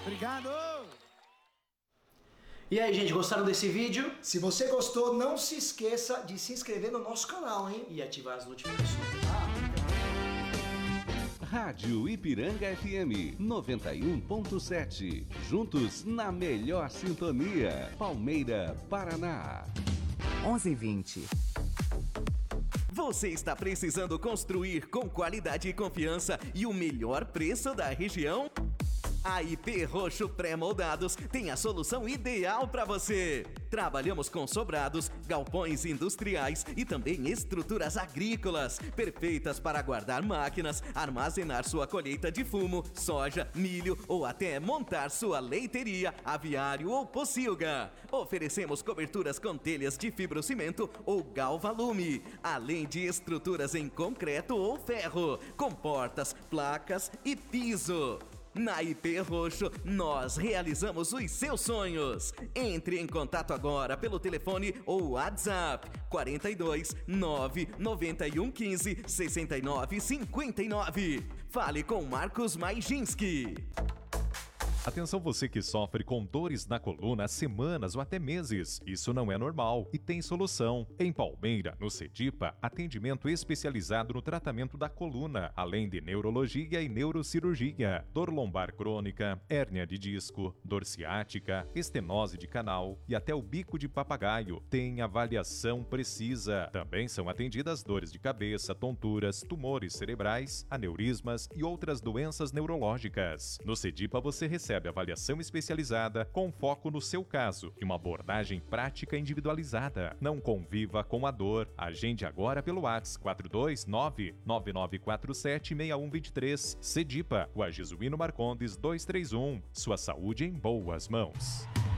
Obrigado! E aí, gente, gostaram desse vídeo? Se você gostou, não se esqueça de se inscrever no nosso canal, hein? E ativar as notificações. Rádio Ipiranga FM 91.7. Juntos na melhor sintonia. Palmeira, Paraná. 11h20. Você está precisando construir com qualidade e confiança e o melhor preço da região? A IP Roxo Pré-Moldados tem a solução ideal para você. Trabalhamos com sobrados, galpões industriais e também estruturas agrícolas, perfeitas para guardar máquinas, armazenar sua colheita de fumo, soja, milho ou até montar sua leiteria, aviário ou pocilga. Oferecemos coberturas com telhas de fibrocimento ou galvalume, além de estruturas em concreto ou ferro, com portas, placas e piso. Na IP Roxo, nós realizamos os seus sonhos. Entre em contato agora pelo telefone ou WhatsApp 42 991 15 69 59. Fale com Marcos Majinski. Atenção você que sofre com dores na coluna há semanas ou até meses. Isso não é normal e tem solução. Em Palmeira, no Sedipa, atendimento especializado no tratamento da coluna, além de neurologia e neurocirurgia, dor lombar crônica, hérnia de disco, dor ciática, estenose de canal e até o bico de papagaio. Tem avaliação precisa. Também são atendidas dores de cabeça, tonturas, tumores cerebrais, aneurismas e outras doenças neurológicas. No Sedipa você recebe avaliação especializada com foco no seu caso e uma abordagem prática individualizada. Não conviva com a dor. Agende agora pelo WhatsApp 429-9947-6123. Sedipa, Rua Jesuíno Marcondes 231. Sua saúde em boas mãos.